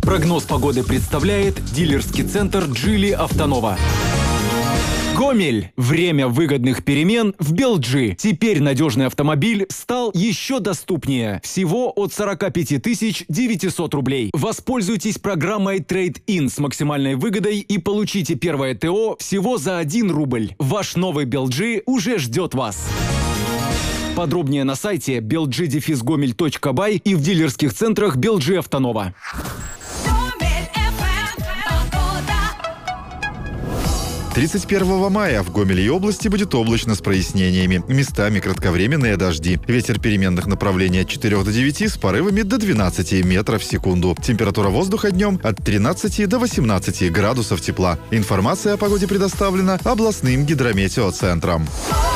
Прогноз погоды представляет дилерский центр Geely Автонова. Гомель. Время выгодных перемен в Белджи. Теперь надежный автомобиль стал еще доступнее. Всего от 45 900 рублей. Воспользуйтесь программой Trade-in с максимальной выгодой и получите первое ТО всего за 1 рубль. Ваш новый Белджи уже ждет вас. Подробнее на сайте belgi-gomel.by и в дилерских центрах Белджи Автонова. 31 мая в Гомеле и области будет облачно с прояснениями. Местами кратковременные дожди. Ветер переменных направлений от 4 до 9 с порывами до 12 метров в секунду. Температура воздуха днем от 13 до 18 градусов тепла. Информация о погоде предоставлена областным гидрометеоцентром.